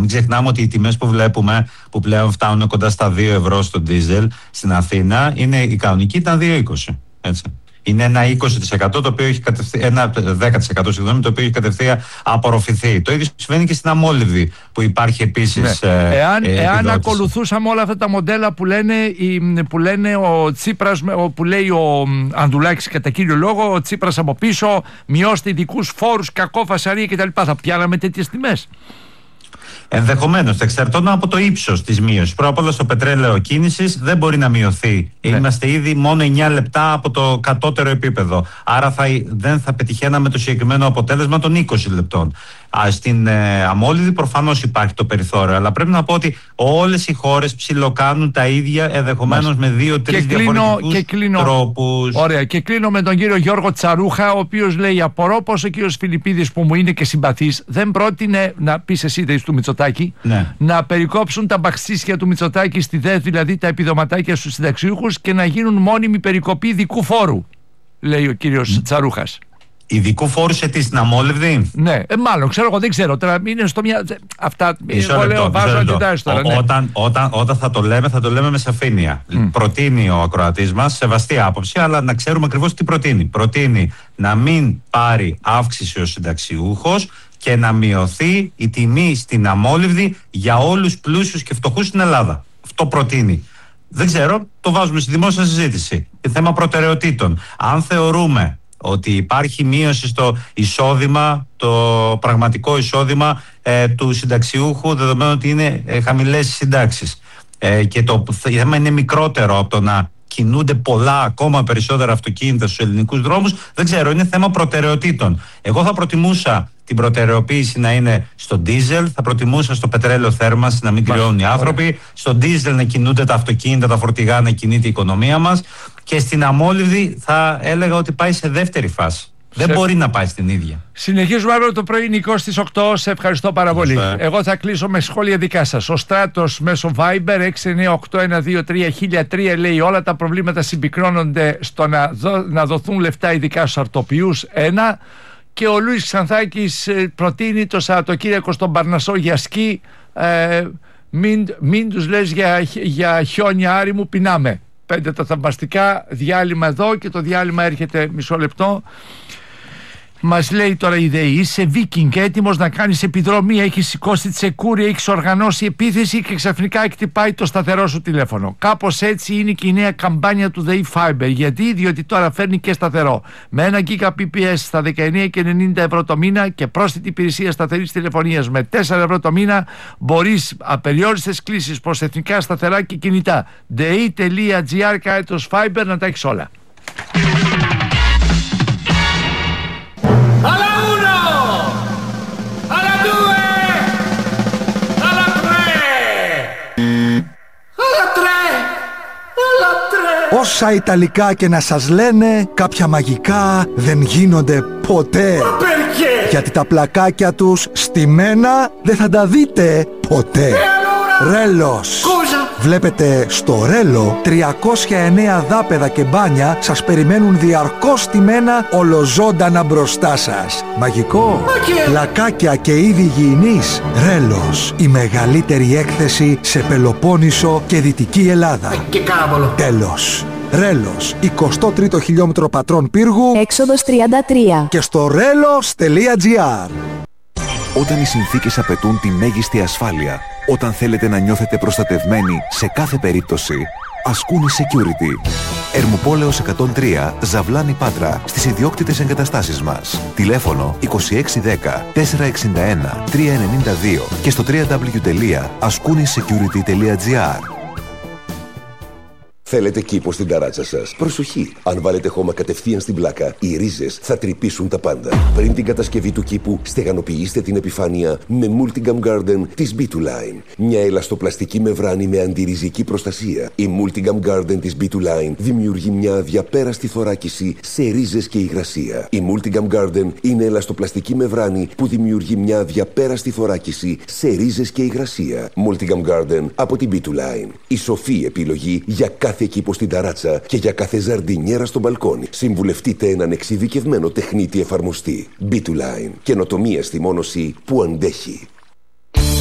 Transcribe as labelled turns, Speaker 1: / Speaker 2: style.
Speaker 1: Μην ξεχνάμε ότι οι τιμές που βλέπουμε, που πλέον φτάνουν κοντά στα 2 ευρώ στο ντίζελ στην Αθήνα, η κανονική ήταν 2,20. Έτσι. Είναι ένα 20% το οποίο έχει ένα 10% συγγνώμη, το οποίο έχει κατευθείαν απορροφηθεί. Το ίδιο συμβαίνει και στην Αμόλυβδη, που υπάρχει επίσης.
Speaker 2: Ναι. Εάν ακολουθούσαμε όλα αυτά τα μοντέλα που λένε ο Τσίπρας, που λέει ο Ανδουλάκης κατά κύριο λόγο, ο Τσίπρας από πίσω, μειώστε ειδικούς φόρους, κακό φασαρία κτλ., θα πιάναμε τέτοιες τιμές?
Speaker 1: Ενδεχομένως, εξαρτώνται από το ύψος της μείωσης. Πρώτα απ' όλα, στο πετρέλαιο κίνησης δεν μπορεί να μειωθεί. Ναι. Είμαστε ήδη μόνο 9 λεπτά από το κατώτερο επίπεδο. Άρα δεν θα πετυχαίναμε το συγκεκριμένο αποτέλεσμα των 20 λεπτών. Στην Αμόλυδη προφανώς υπάρχει το περιθώριο, αλλά πρέπει να πω ότι όλες οι χώρες ψιλοκάνουν τα ίδια, ενδεχομένως με 2-3 διαφορετικούς τρόπους.
Speaker 2: Ωραία, και κλείνω με τον κύριο Γιώργο Τσαρούχα, ο οποίος λέει: απορώ πως ο κύριος Φιλιππίδης, που μου είναι και συμπαθής, δεν πρότεινε, να πεις εσύ του Μητσοτάκη, ναι, να περικόψουν τα μπαξίσια του Μητσοτάκη στη ΔΕΘ, δηλαδή τα επιδοματάκια στους συνταξιούχους, και να γίνουν μόνιμη περικοπή ειδικού φόρου, λέει ο κύριος Τσαρούχας.
Speaker 1: Ειδικού φόρου σε τι, στην Αμόλυβδη?
Speaker 2: Ναι, μάλλον ξέρω εγώ, δεν ξέρω. Τώρα είναι στο μια. Αυτά.
Speaker 1: Εγώ λέω, βάζω αντιτάσεις τώρα. Ναι. Όταν θα το λέμε με σαφήνεια. Προτείνει ο ακροατής μας, σεβαστή άποψη, αλλά να ξέρουμε ακριβώς τι προτείνει. Προτείνει να μην πάρει αύξηση ο συνταξιούχος και να μειωθεί η τιμή στην Αμόλυβδη για όλους πλούσιους και φτωχούς στην Ελλάδα. Αυτό προτείνει. Δεν ξέρω, το βάζουμε στη δημόσια συζήτηση. Θέμα προτεραιοτήτων. Αν θεωρούμε ότι υπάρχει μείωση στο εισόδημα, το πραγματικό εισόδημα του συνταξιούχου, δεδομένου ότι είναι χαμηλές οι συντάξεις, και το θέμα είναι μικρότερο από το να κινούνται πολλά ακόμα περισσότερα αυτοκίνητα στους ελληνικούς δρόμους, δεν ξέρω, είναι θέμα προτεραιοτήτων. Εγώ θα προτιμούσα την προτεραιοποίηση να είναι στο ντίζελ, θα προτιμούσα στο πετρέλαιο θέρμανση να μην κρυώνουν οι άνθρωποι, στο ντίζελ να κινούνται τα αυτοκίνητα, τα φορτηγά, να κινείται η οικονομία μας, και στην Αμόλυβδη θα έλεγα ότι πάει σε δεύτερη φάση. Δεν μπορεί να πάει στην ίδια.
Speaker 2: Συνεχίζουμε αύριο το πρωί, Νικό, στις 8. Σε ευχαριστώ πάρα πολύ. Εγώ θα κλείσω με σχόλια δικά σας. Ο Στράτος μέσω Viber 698123003 λέει: όλα τα προβλήματα συμπυκνώνονται στο να δοθούν λεφτά ειδικά στους αρτοποιούς. 1. Και ο Λούις Ξανθάκης προτείνει το Σαββατοκύριακο στον Παρνασσό για σκι. Μην τους λες για χιόνια, Άρη μου, πεινάμε. 5 τα θαυμαστικά. Διάλειμμα εδώ, και το διάλειμμα έρχεται μισό λεπτό. Μας λέει τώρα η ΔΕΗ: είσαι Βίκινγκ, έτοιμος να κάνεις επιδρομή, έχεις σηκώσει τσεκούρια, έχεις οργανώσει επίθεση και ξαφνικά εκτυπάει το σταθερό σου τηλέφωνο. Κάπως έτσι είναι και η νέα καμπάνια του ΔΕΗ Fiber. Διότι τώρα φέρνει και σταθερό. Με 1 Gbps στα 19,90 ευρώ το μήνα και πρόσθετη υπηρεσία σταθερής τηλεφωνίας με 4 ευρώ το μήνα, μπορείς απεριόριστες κλήσεις προς εθνικά σταθερά και κινητά. DEI.gr/Fiber, να τα έχεις όλα.
Speaker 3: Όσα Ιταλικά και να σας λένε, κάποια μαγικά δεν γίνονται ποτέ. Γιατί τα πλακάκια τους στημένα δεν θα τα δείτε ποτέ. Ρέλος. Βλέπετε, στο Ρέλο 309 δάπεδα και μπάνια σας περιμένουν διαρκώς στημένα ολοζώντανα μπροστά σας. Μαγικό. Πλακάκια και είδη υγιεινής. Ρέλος. Η μεγαλύτερη έκθεση σε Πελοπόννησο και Δυτική Ελλάδα. Τέλος. Ρέλος, 23ο χιλιόμετρο Πατρών Πύργου,
Speaker 4: έξοδος 33,
Speaker 3: και στο relos.gr.
Speaker 5: Όταν οι συνθήκες απαιτούν τη μέγιστη ασφάλεια, όταν θέλετε να νιώθετε προστατευμένοι σε κάθε περίπτωση, Ασκούνη Security. Ερμουπόλεως 103, Ζαβλάνη Πάτρα, στις ιδιόκτητες εγκαταστάσεις μας. Τηλέφωνο 2610 461 392 και στο www.askounisecurity.gr.
Speaker 6: Θέλετε κήπο στην ταράτσα σας? Προσοχή! Αν βάλετε χώμα κατευθείαν στην πλάκα, οι ρίζες θα τρυπήσουν τα πάντα. Πριν την κατασκευή του κήπου, στεγανοποιήστε την επιφάνεια με Multigam Garden της B2Line. Μια ελαστοπλαστική μεμβράνη με αντιριζική προστασία. Η Multigam Garden της B2Line δημιουργεί μια αδιαπέραστη θωράκιση σε ρίζες και υγρασία. Η Multigam Garden είναι ελαστοπλαστική μεμβράνη που δημιουργεί μια αδιαπέραστη θωράκιση σε ρίζες και υγρασία. Multigam Garden από την B2Line. Η σοφή επιλογή για κάθε κήπο στην ταράτσα και για κάθε ζαρντινιέρα στο μπαλκόνι. Συμβουλευτείτε έναν εξειδικευμένο τεχνίτη εφαρμοστή. B2Line. Καινοτομία στη μόνωση που αντέχει.